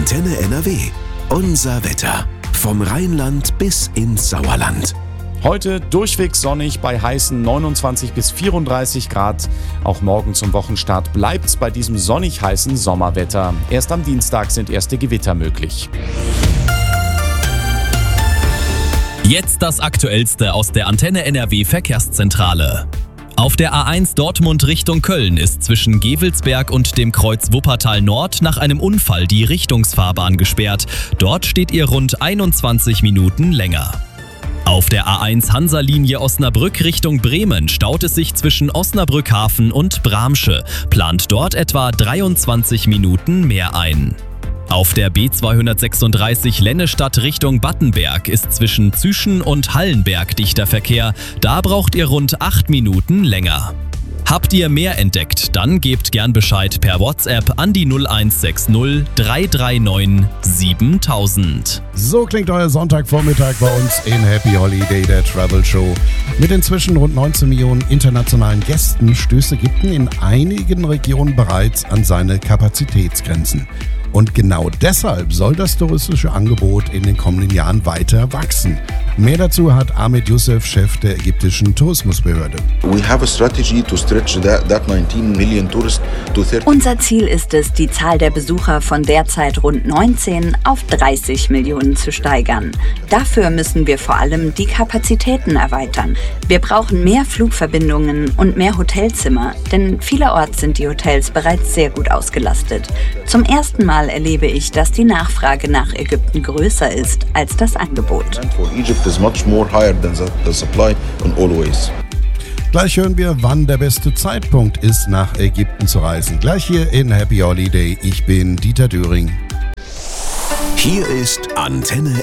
Antenne NRW. Unser Wetter. Vom Rheinland bis ins Sauerland. Heute durchweg sonnig bei heißen 29 bis 34 Grad. Auch morgen zum Wochenstart bleibt's bei diesem sonnig heißen Sommerwetter. Erst am Dienstag sind erste Gewitter möglich. Jetzt das Aktuellste aus der Antenne NRW Verkehrszentrale. Auf der A1 Dortmund Richtung Köln ist zwischen Gevelsberg und dem Kreuz Wuppertal Nord nach einem Unfall die Richtungsfahrbahn gesperrt. Dort steht ihr rund 21 Minuten länger. Auf der A1 Hansa-Linie Osnabrück Richtung Bremen staut es sich zwischen Osnabrück Hafen und Bramsche. Plant dort etwa 23 Minuten mehr ein. Auf der B236 Lennestadt Richtung Battenberg ist zwischen Züschen und Hallenberg dichter Verkehr. Da braucht ihr rund 8 Minuten länger. Habt ihr mehr entdeckt, dann gebt gern Bescheid per WhatsApp an die 0160 339 7000. So klingt euer Sonntagvormittag bei uns in Happy Holiday, der Travel Show. Mit inzwischen rund 19 Millionen internationalen Gästen stößt Ägypten in einigen Regionen bereits an seine Kapazitätsgrenzen. Und genau deshalb soll das touristische Angebot in den kommenden Jahren weiter wachsen. Mehr dazu hat Ahmed Youssef, Chef der ägyptischen Tourismusbehörde. Unser Ziel ist es, die Zahl der Besucher von derzeit rund 19 auf 30 Millionen zu steigern. Dafür müssen wir vor allem die Kapazitäten erweitern. Wir brauchen mehr Flugverbindungen und mehr Hotelzimmer, denn vielerorts sind die Hotels bereits sehr gut ausgelastet. Zum ersten Mal erlebe ich, dass die Nachfrage nach Ägypten größer ist als das Angebot. Gleich hören wir, wann der beste Zeitpunkt ist, nach Ägypten zu reisen. Gleich hier in Happy Holiday. Ich bin Dieter Döring. Hier ist Antenne